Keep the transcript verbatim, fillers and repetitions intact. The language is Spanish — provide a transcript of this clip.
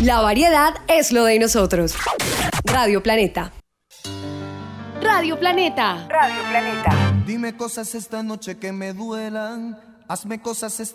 La variedad es lo de nosotros. Radio Planeta. Radio Planeta. Radio Planeta. Dime cosas esta noche que me duelan. Hazme cosas esta